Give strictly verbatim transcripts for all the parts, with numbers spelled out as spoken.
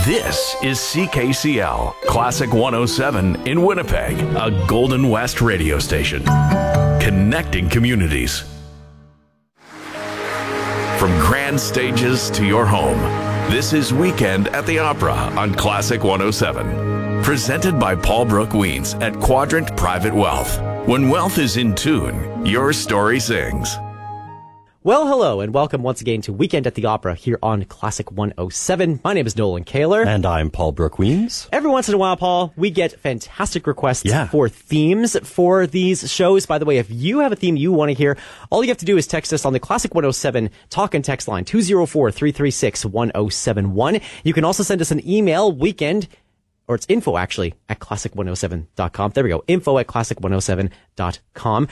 This is C K C L, Classic one oh seven in Winnipeg, a Golden West radio station. Connecting communities. From grand stages to your home, this is Weekend at the Opera on Classic one oh seven. Presented by Paul Brooke Weens at Quadrant Private Wealth. When wealth is in tune, your story sings. Well, hello, and welcome once again to Weekend at the Opera here on Classic one oh seven. My name is Nolan Kaler. And I'm Paul Brooke Weens. Every once in a while, Paul, we get fantastic requests yeah. for themes for these shows. By the way, if you have a theme you want to hear, all you have to do is text us on the Classic one oh seven talk and text line, two oh four, three three six, one oh seven one. You can also send us an email, weekend, or it's info, actually, at classic one oh seven dot com. There we go, info at classic one oh seven dot com.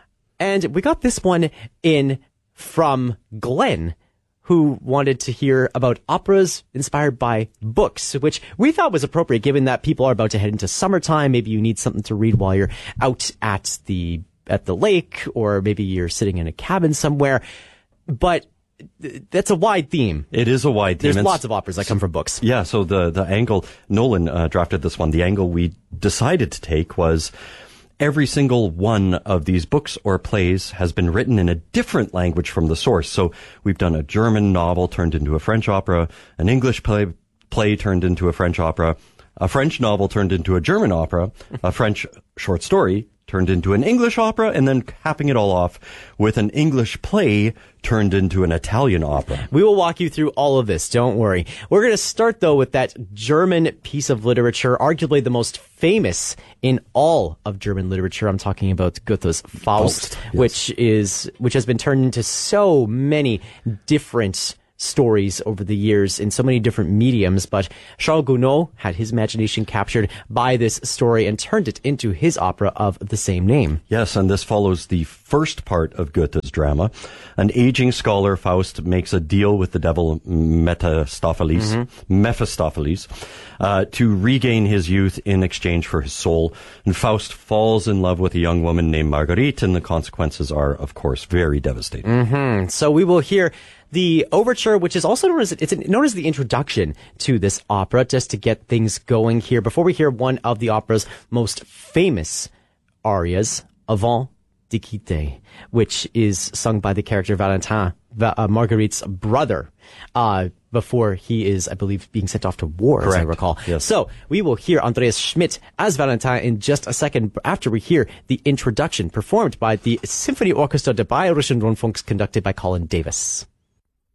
And we got this one in from Glenn, who wanted to hear about operas inspired by books, which we thought was appropriate given that people are about to head into summertime. Maybe you need something to read while you're out at the at the lake, or maybe you're sitting in a cabin somewhere. But that's a wide theme. It is a wide theme. There's lots of operas that come from books. Yeah, so the, the angle, Nolan uh, drafted this one. The angle we decided to take was every single one of these books or plays has been written in a different language from the source. So we've done a German novel turned into a French opera, an English play, play turned into a French opera, a French novel turned into a German opera, a French short story turned into an English opera, and then capping it all off with an English play turned into an Italian opera. We will walk you through all of this, don't worry. We're going to start, though, with that German piece of literature, arguably the most famous in all of German literature. I'm talking about Goethe's Faust, Faust yes. which is which has been turned into so many different stories over the years in so many different mediums, but Charles Gounod had his imagination captured by this story and turned it into his opera of the same name. Yes, and this follows the first part of Goethe's drama. An aging scholar, Faust, makes a deal with the devil Mephistopheles, mm-hmm. Mephistopheles, uh, to regain his youth in exchange for his soul. And Faust falls in love with a young woman named Marguerite, and the consequences are, of course, very devastating. Mm-hmm. So we will hear the overture, which is also known as it's known as the introduction to this opera, just to get things going here. Before we hear one of the opera's most famous arias, Avant de quitter, which is sung by the character Valentin, uh, Marguerite's brother, uh, before he is, I believe, being sent off to war, Correct. as I recall. Yes. So we will hear Andreas Schmidt as Valentin in just a second, after we hear the introduction performed by the Symphony Orchestra der Bayerischen Rundfunks, conducted by Colin Davis.